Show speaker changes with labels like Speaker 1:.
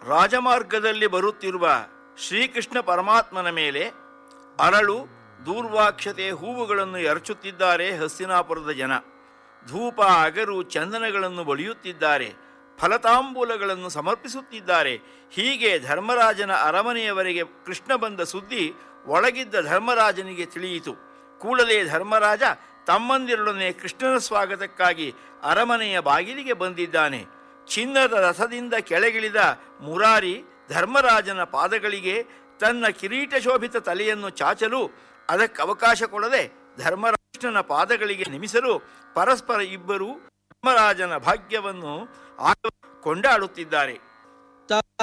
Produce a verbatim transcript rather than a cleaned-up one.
Speaker 1: ರಾಜಮಾರ್ಗದಲ್ಲಿ ಬರುತ್ತಿರುವ ಶ್ರೀಕೃಷ್ಣ ಪರಮಾತ್ಮನ ಮೇಲೆ ಅರಳು ದೂರ್ವಾಕ್ಷತೆ ಹೂವುಗಳನ್ನು ಎರಚುತ್ತಿದ್ದಾರೆ ಹಸ್ತಿನಾಪುರದ ಜನ. ಧೂಪ ಅಗರು ಚಂದನಗಳನ್ನು ಬಳಿಯುತ್ತಿದ್ದಾರೆ, ಫಲತಾಂಬೂಲಗಳನ್ನು ಸಮರ್ಪಿಸುತ್ತಿದ್ದಾರೆ. ಹೀಗೆ ಧರ್ಮರಾಜನ ಅರಮನೆಯವರೆಗೆ ಕೃಷ್ಣ ಬಂದ ಸುದ್ದಿ ಒಳಗಿದ್ದ ಧರ್ಮರಾಜನಿಗೆ ತಿಳಿಯಿತು. ಕೂಡಲೇ ಧರ್ಮರಾಜ ತಮ್ಮಂದಿರೊಡನೆ ಕೃಷ್ಣನ ಸ್ವಾಗತಕ್ಕಾಗಿ ಅರಮನೆಯ ಬಾಗಿಲಿಗೆ ಬಂದಿದ್ದಾನೆ. ಚಿನ್ನದ ರಥದಿಂದ ಕೆಳಗಿಳಿದ ಮುರಾರಿ ಧರ್ಮರಾಜನ ಪಾದಗಳಿಗೆ ತನ್ನ ಕಿರೀಟ ಶೋಭಿತ ತಲೆಯನ್ನು ಚಾಚಲು ಅದಕ್ಕೆ ಅವಕಾಶ ಕೊಡದೆ ಧರ್ಮರಾಜನ ಪಾದಗಳಿಗೆ ನಿಮಿಸಲು ಪರಸ್ಪರ ಇಬ್ಬರು ಧರ್ಮರಾಜನ ಭಾಗ್ಯವನ್ನು ಕೊಂಡಾಡುತ್ತಿದ್ದಾರೆ.